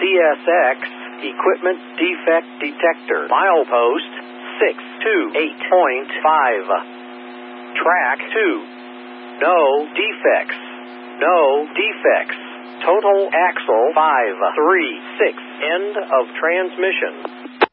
CSX Equipment Defect Detector. Milepost 628.5. Track 2. No defects. No defects. Total axle 536. End of transmission.